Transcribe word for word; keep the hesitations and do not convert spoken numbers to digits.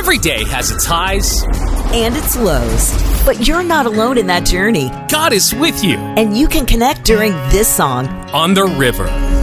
Every day has its highs and its lows. But you're not alone in that journey. God is with you And you can connect during this song on the river.